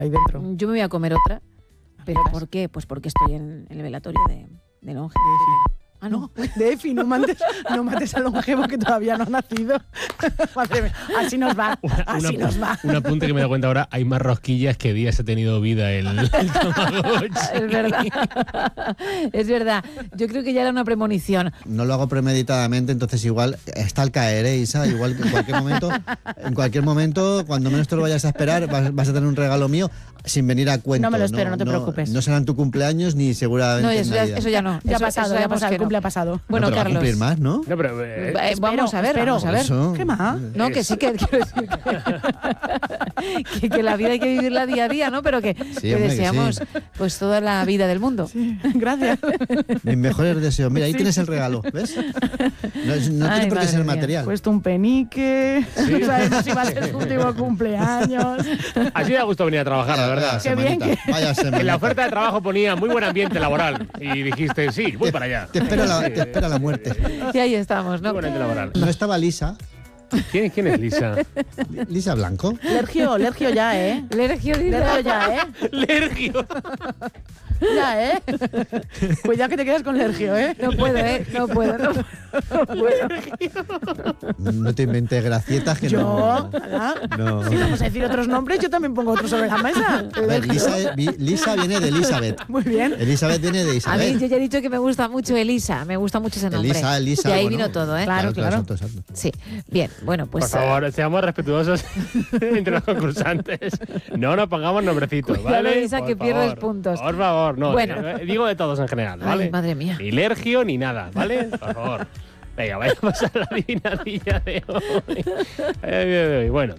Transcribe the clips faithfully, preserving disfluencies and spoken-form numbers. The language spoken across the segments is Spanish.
ahí dentro. Yo me voy a comer otra. ¿Pero por qué? Pues porque estoy en, en el velatorio de, de Longe. Ah, no, de Efi, no mates, no mates al longevo que todavía no ha nacido. Madre mía, así nos va, así una, nos va. Un apunte que me da cuenta ahora, hay más rosquillas que días ha tenido vida el, el Tamagotchi. Es verdad, es verdad. Yo creo que ya era una premonición. No lo hago premeditadamente, entonces igual está al caer, ¿eh, Isa? Igual que en cualquier momento, en cualquier momento, cuando menos te lo vayas a esperar, vas, vas a tener un regalo mío sin venir a cuento. No me lo espero, no, no te no, preocupes. No será en tu cumpleaños ni seguramente No, eso, ya, Navidad. eso ya no. Ya ha eso, pasado, eso ya ha pasado, el que no. cumple ha pasado. Bueno, no, pero Carlos. va a cumplir más, ¿no? No, pero, eh, Eh, espero, vamos a ver, espero. vamos a ver. Eso. ¿Qué más? No, que sí, que quiero decir que, que, que la vida hay que vivirla día a día, ¿no? Pero que, Sí, que hombre, que deseamos sí. pues toda la vida del mundo. Sí, gracias. Mis mejores deseos. Mira, ahí Sí. tienes el regalo, ¿ves? No, es- no Ay, tiene por qué madre ser mía. material. Puesto un penique. No sabemos si va a ser su último cumpleaños. así da gusto venir a trabajar, la verdad. Qué bien Semanita, que- Vaya En semanita. la oferta de trabajo ponía muy buen ambiente laboral y dijiste, sí, voy para allá. Te espera la, te espera la muerte. Y ahí estamos, Muy ¿no? buen ambiente laboral. No estaba Lisa. ¿Quién, quién es Lisa? Lisa Blanco. Lergio, Lergio ya, ¿eh? Lergio, Lergio ya, ¿eh? Lergio. Ya, ¿eh? Cuidado que te quedas con Lergio, ¿eh? No puedo, ¿eh? No puedo, no, no puedo. No te inventes gracietas que Yo, no. ¿verdad? No. Si vamos a decir otros nombres, yo también pongo otros sobre la mesa. A ver, Lisa, vi- Lisa viene de Elizabeth. Muy bien. Elizabeth viene de A mí Isabel. yo ya he dicho que me gusta mucho Elisa, me gusta mucho ese nombre. Elisa, Elisa. Y ahí bueno. vino todo, ¿eh? Claro, claro. Exacto, exacto. Sí, bien, bueno, pues... Por favor, seamos respetuosos entre los concursantes. No nos pongamos nombrecitos, Cuidado, ¿vale? Isa, Por que pierdes favor. puntos. Por favor, no. Bueno. eh, Digo de todos en general, Ay, ¿vale? madre mía. Ni Lergio ni nada, ¿vale? Por favor. Venga, vayamos a la adivinadilla de hoy. Eh, de hoy. Bueno,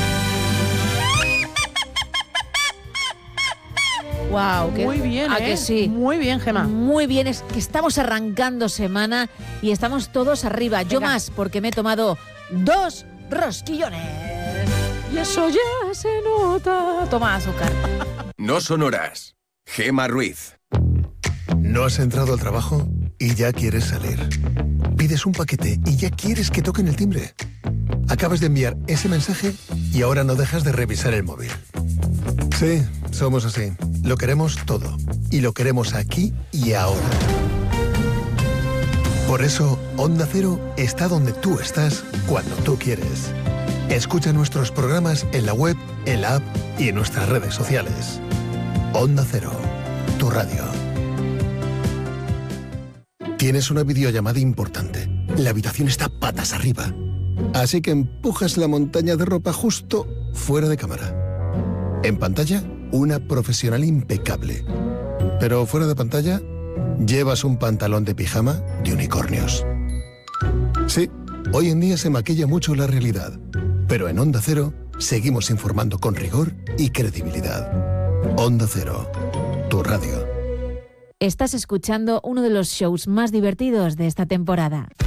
Wow, que, Muy bien, ¿a ¿eh? que sí? Muy bien, Gemma. Muy bien, es que estamos arrancando semana y estamos todos arriba. Yo Venga. más, porque me he tomado dos rosquillones. Y eso ya se nota. Toma azúcar. No son horas. Gemma Ruiz. ¿No has entrado al trabajo y ya quieres salir? Pides un paquete y ya quieres que toquen el timbre. Acabas de enviar ese mensaje y ahora no dejas de revisar el móvil. Sí, somos así. Lo queremos todo. Y lo queremos aquí y ahora. Por eso, Onda Cero está donde tú estás cuando tú quieres. Escucha nuestros programas en la web, en la app y en nuestras redes sociales. Onda Cero, tu radio. Tienes una videollamada importante. La habitación está patas arriba. Así que empujas la montaña de ropa justo fuera de cámara. En pantalla, una profesional impecable. Pero fuera de pantalla, llevas un pantalón de pijama de unicornios. Sí, hoy en día se maquilla mucho la realidad. Pero en Onda Cero, seguimos informando con rigor y credibilidad. Onda Cero, tu radio. Estás escuchando uno de los shows más divertidos de esta temporada.